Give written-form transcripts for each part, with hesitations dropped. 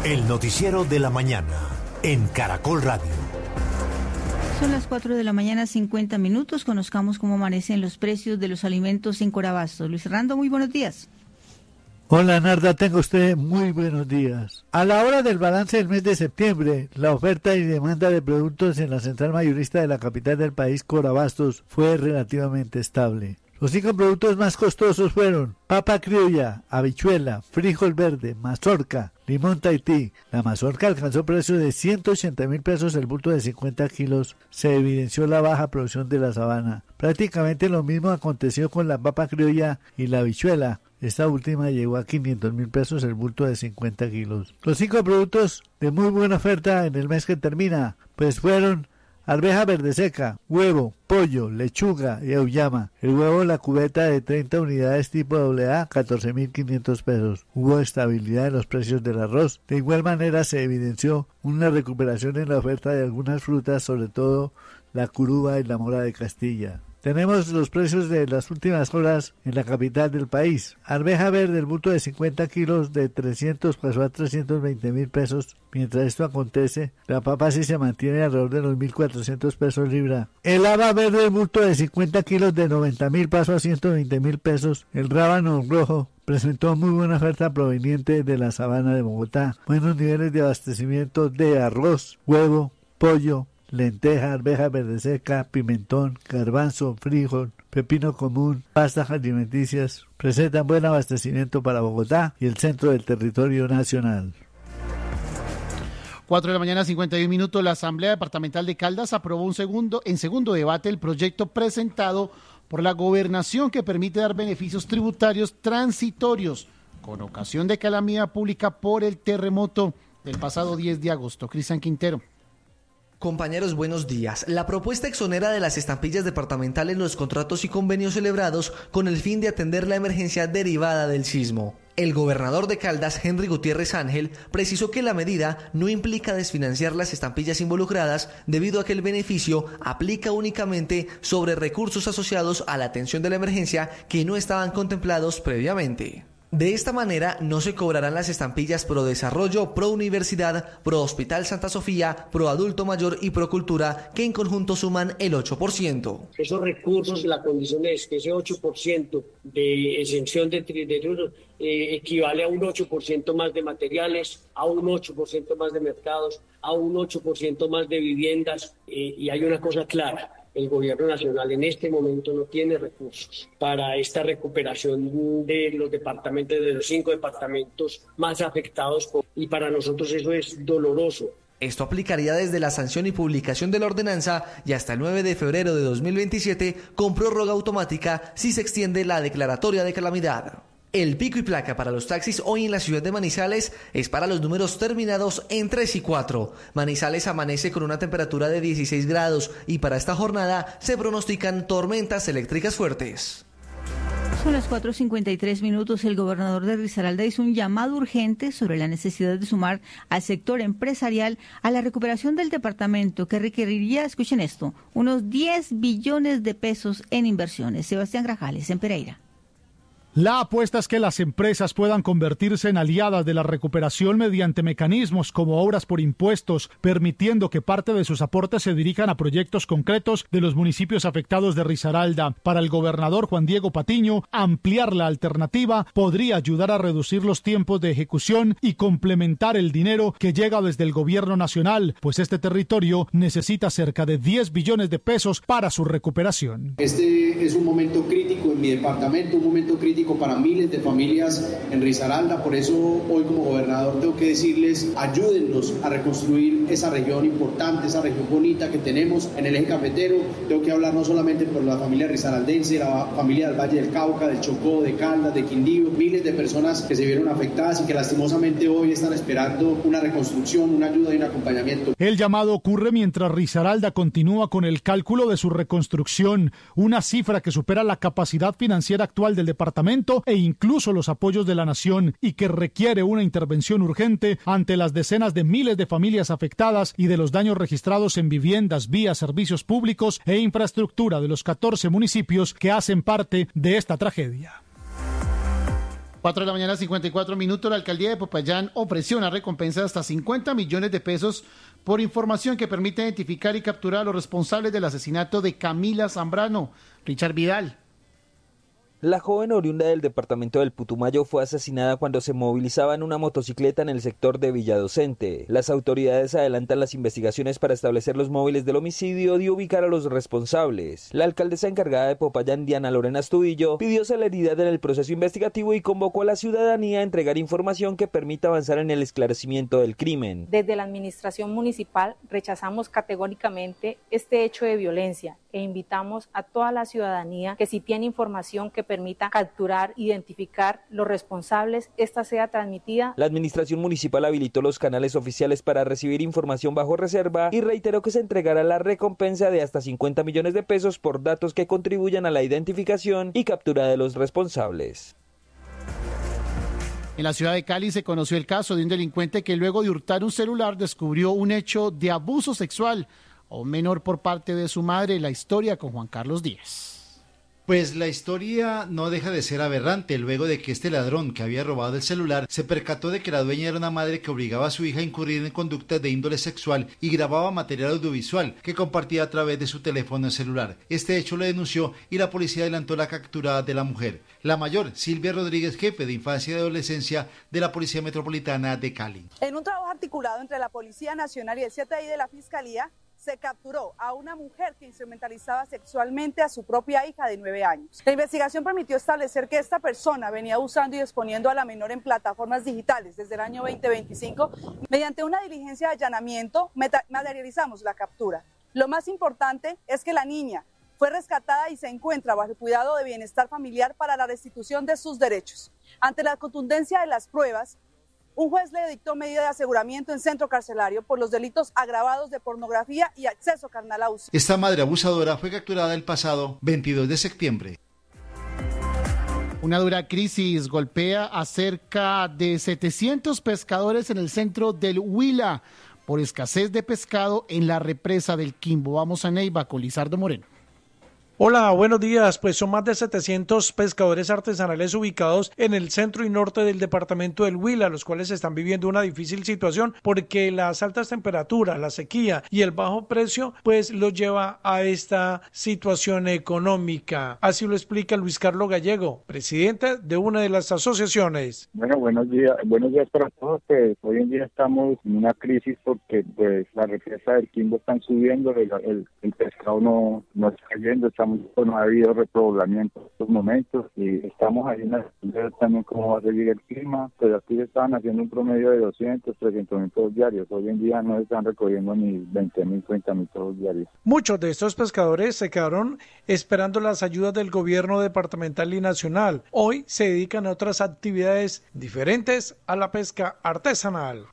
El noticiero de la mañana en Caracol Radio. Son las 4 de la mañana, 50 minutos. Conozcamos cómo amanecen los precios de los alimentos en Corabastos. Luis Hernando, muy buenos días. Hola Narda, tenga usted muy buenos días. A la hora del balance del mes de septiembre, la oferta y demanda de productos en la central mayorista de la capital del país, Corabastos, fue relativamente estable. Los 5 productos más costosos fueron papa criolla, habichuela, frijol verde, mazorca, limón Tahití. La mazorca alcanzó precio de 180.000 pesos el bulto de 50 kilos. Se evidenció la baja producción de la sabana. Prácticamente lo mismo aconteció con la papa criolla y la habichuela. Esta última llegó a 500.000 pesos el bulto de 50 kilos. Los 5 productos de muy buena oferta en el mes que termina, pues fueron arveja verde seca, huevo, pollo, lechuga y auyama. El huevo, la cubeta de 30 unidades tipo AA, 14.500 pesos. Hubo estabilidad en los precios del arroz. De igual manera se evidenció una recuperación en la oferta de algunas frutas, sobre todo la curuba y la mora de Castilla. Tenemos los precios de las últimas horas en la capital del país. Arveja verde, el bulto de 50 kilos de 300 pasó a 320.000 pesos. Mientras esto acontece, la papa sí se mantiene alrededor de los 1.400 pesos libra. El haba verde, el bulto de 50 kilos de 90.000 pasó a 120.000 pesos. El rábano rojo presentó muy buena oferta proveniente de la sabana de Bogotá. Buenos niveles de abastecimiento de arroz, huevo, pollo, lenteja, arveja verde seca, pimentón, garbanzo, frijol, pepino común, pastas alimenticias. Presentan buen abastecimiento para Bogotá y el centro del territorio nacional. 4 de la mañana, 51 minutos. La Asamblea Departamental de Caldas aprobó en segundo debate el proyecto presentado por la Gobernación que permite dar beneficios tributarios transitorios con ocasión de calamidad pública por el terremoto del pasado 10 de agosto. Cristian Quintero. Compañeros, buenos días. La propuesta exonera de las estampillas departamentales los contratos y convenios celebrados con el fin de atender la emergencia derivada del sismo. El gobernador de Caldas, Henry Gutiérrez Ángel, precisó que la medida no implica desfinanciar las estampillas involucradas debido a que el beneficio aplica únicamente sobre recursos asociados a la atención de la emergencia que no estaban contemplados previamente. De esta manera no se cobrarán las estampillas Pro Desarrollo, Pro Universidad, Pro Hospital Santa Sofía, Pro Adulto Mayor y Pro Cultura, que en conjunto suman el 8%. Esos recursos, la condición es que ese 8% de exención de tributos equivale a un 8% más de materiales, a un 8% más de mercados, a un 8% más de viviendas, y hay una cosa clara. El gobierno nacional en este momento no tiene recursos para esta recuperación de los departamentos, de los 5 departamentos más afectados, y para nosotros eso es doloroso. Esto aplicaría desde la sanción y publicación de la ordenanza y hasta el 9 de febrero de 2027 con prórroga automática si se extiende la declaratoria de calamidad. El pico y placa para los taxis hoy en la ciudad de Manizales es para los números terminados en 3 y 4. Manizales amanece con una temperatura de 16 grados y para esta jornada se pronostican tormentas eléctricas fuertes. Son las 4:53 minutos. El gobernador de Risaralda hizo un llamado urgente sobre la necesidad de sumar al sector empresarial a la recuperación del departamento, que requeriría, escuchen esto, unos 10 billones de pesos en inversiones. Sebastián Grajales, en Pereira. La apuesta es que las empresas puedan convertirse en aliadas de la recuperación mediante mecanismos como obras por impuestos, permitiendo que parte de sus aportes se dirijan a proyectos concretos de los municipios afectados de Risaralda. Para el gobernador Juan Diego Patiño, ampliar la alternativa podría ayudar a reducir los tiempos de ejecución y complementar el dinero que llega desde el gobierno nacional, pues este territorio necesita cerca de 10 billones de pesos para su recuperación. Este es un momento crítico en mi departamento, un momento crítico para miles de familias en Risaralda. Por eso hoy como gobernador tengo que decirles: ayúdennos a reconstruir esa región importante, esa región bonita que tenemos en el eje cafetero. Tengo que hablar no solamente por la familia risaraldense, la familia del Valle del Cauca, del Chocó, de Caldas, de Quindío, miles de personas que se vieron afectadas y que lastimosamente hoy están esperando una reconstrucción, una ayuda y un acompañamiento. El llamado ocurre mientras Risaralda continúa con el cálculo de su reconstrucción, una cifra que supera la capacidad financiera actual del departamento e incluso los apoyos de la nación, y que requiere una intervención urgente ante las decenas de miles de familias afectadas y de los daños registrados en viviendas, vías, servicios públicos e infraestructura de los 14 municipios que hacen parte de esta tragedia. 4 de la mañana, 54 minutos. La alcaldía de Popayán ofreció una recompensa de hasta 50 millones de pesos por información que permite identificar y capturar a los responsables del asesinato de Camila Zambrano. Richard Vidal. La joven oriunda del departamento del Putumayo fue asesinada cuando se movilizaba en una motocicleta en el sector de Villadocente. Las autoridades adelantan las investigaciones para establecer los móviles del homicidio y ubicar a los responsables. La alcaldesa encargada de Popayán, Diana Lorena Astudillo, pidió celeridad en el proceso investigativo y convocó a la ciudadanía a entregar información que permita avanzar en el esclarecimiento del crimen. Desde la administración municipal rechazamos categóricamente este hecho de violencia e invitamos a toda la ciudadanía que si tiene información que permita capturar, identificar los responsables, esta sea transmitida. La administración municipal habilitó los canales oficiales para recibir información bajo reserva y reiteró que se entregará la recompensa de hasta 50 millones de pesos por datos que contribuyan a la identificación y captura de los responsables. En la ciudad de Cali se conoció el caso de un delincuente que luego de hurtar un celular descubrió un hecho de abuso sexual a un menor por parte de su madre. La historia con Juan Carlos Díaz. Pues la historia no deja de ser aberrante luego de que este ladrón que había robado el celular se percató de que la dueña era una madre que obligaba a su hija a incurrir en conductas de índole sexual y grababa material audiovisual que compartía a través de su teléfono celular. Este hecho lo denunció y la policía adelantó la captura de la mujer. La mayor, Silvia Rodríguez, jefe de infancia y adolescencia de la Policía Metropolitana de Cali. En un trabajo articulado entre la Policía Nacional y el CTI de la Fiscalía, se capturó a una mujer que instrumentalizaba sexualmente a su propia hija de 9 años. La investigación permitió establecer que esta persona venía usando y exponiendo a la menor en plataformas digitales desde el año 2025. Mediante una diligencia de allanamiento materializamos la captura. Lo más importante es que la niña fue rescatada y se encuentra bajo el cuidado de bienestar familiar para la restitución de sus derechos. Ante la contundencia de las pruebas, un juez le dictó medida de aseguramiento en centro carcelario por los delitos agravados de pornografía y acceso carnal a uso. Esta madre abusadora fue capturada el pasado 22 de septiembre. Una dura crisis golpea a cerca de 700 pescadores en el centro del Huila por escasez de pescado en la represa del Quimbo. Vamos a Neiva con Lizardo Moreno. Hola, buenos días. Pues son más de 700 pescadores artesanales ubicados en el centro y norte del departamento del Huila, los cuales están viviendo una difícil situación porque las altas temperaturas, la sequía y el bajo precio pues los lleva a esta situación económica. Así lo explica Luis Carlos Gallego, presidente de una de las asociaciones. Bueno, buenos días para todos. Pues hoy en día estamos en una crisis porque pues la represa del Quimbo están subiendo, el pescado no está cayendo, no ha habido repoblamiento en estos momentos y estamos ahí en la también cómo va a seguir el clima. Pues aquí estaban haciendo un promedio de 200, 300 mil todos diarios. Hoy en día no están recogiendo ni 20 mil, 30 mil todos diarios. Muchos de estos pescadores se quedaron esperando las ayudas del gobierno departamental y nacional. Hoy se dedican a otras actividades diferentes a la pesca artesanal.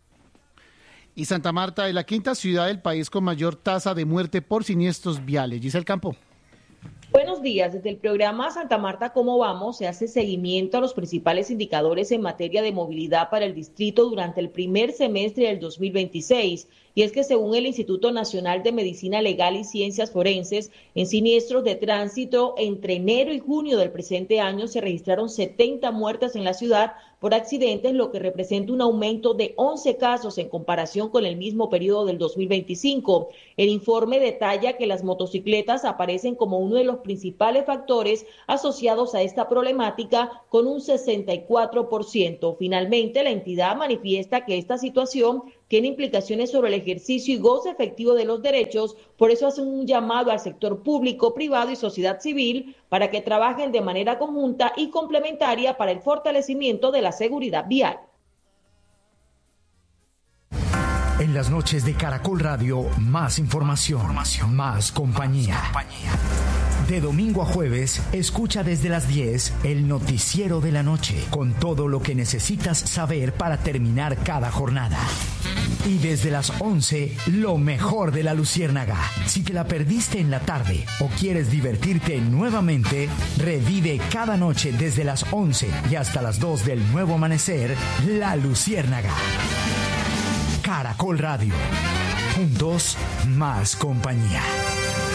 Y Santa Marta es la quinta ciudad del país con mayor tasa de muerte por siniestros viales. Giselle Campo. Buenos días. Desde el programa Santa Marta ¿Cómo vamos? Se hace seguimiento a los principales indicadores en materia de movilidad para el distrito durante el primer semestre del 2026. Y es que según el Instituto Nacional de Medicina Legal y Ciencias Forenses, en siniestros de tránsito entre enero y junio del presente año se registraron 70 muertes en la ciudad por accidentes, lo que representa un aumento de 11 casos en comparación con el mismo periodo del 2025. El informe detalla que las motocicletas aparecen como uno de los principales factores asociados a esta problemática con un 64%. Finalmente, la entidad manifiesta que esta situación tiene implicaciones sobre el ejercicio y goce efectivo de los derechos, por eso hace un llamado al sector público, privado y sociedad civil para que trabajen de manera conjunta y complementaria para el fortalecimiento de la seguridad vial. En las noches de Caracol Radio, más información, más compañía. De domingo a jueves, escucha desde las 10 el noticiero de la noche, con todo lo que necesitas saber para terminar cada jornada. Y desde las 11, lo mejor de la Luciérnaga. Si te la perdiste en la tarde o quieres divertirte nuevamente, revive cada noche desde las 11 y hasta las 2 del nuevo amanecer, La Luciérnaga. Caracol Radio. Juntos, más compañía.